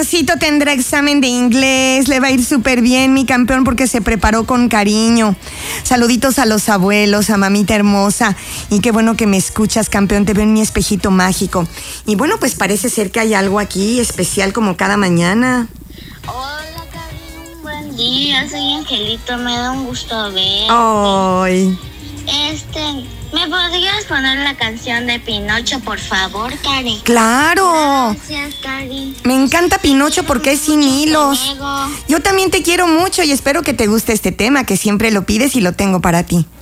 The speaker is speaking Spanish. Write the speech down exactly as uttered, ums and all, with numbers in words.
Amorcito tendrá examen de inglés, le va a ir súper bien, mi campeón, porque se preparó con cariño. Saluditos a los abuelos, a mamita hermosa. Y qué bueno que me escuchas, campeón, te veo en mi espejito mágico. Y bueno, pues parece ser que hay algo aquí especial como cada mañana. Hola, Cari, un buen día, soy Angelito, me da un gusto ver. Ay. Este, ¿me podrías poner la canción de Pinocho, por favor, Cari? ¡Claro! Gracias, Cari. Me encanta Pinocho porque es sin hilos. Yo también te quiero mucho y espero que te guste este tema, que siempre lo pides y lo tengo para ti.